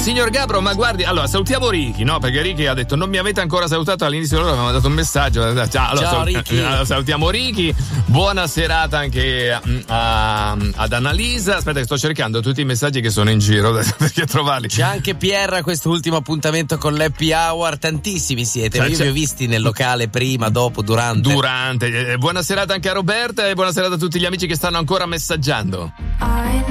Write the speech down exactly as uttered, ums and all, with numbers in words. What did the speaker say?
Signor Gabro, ma guardi, allora salutiamo Ricky, no? Perché Ricky ha detto non mi avete ancora salutato all'inizio, allora mi ha mandato un messaggio. Ciao, allora, Ciao sal- Ricky. allora, salutiamo Ricky. Buona serata anche a, a, ad Annalisa. Aspetta che sto cercando tutti i messaggi che sono in giro perché trovarli. C'è anche Pierre a quest'ultimo appuntamento con l'Happy Hour, tantissimi siete, C'è, io c'è. vi ho visti nel locale prima, dopo, durante. Durante. Eh, buona serata anche a Roberta e buona serata a tutti gli amici che stanno ancora messaggiando.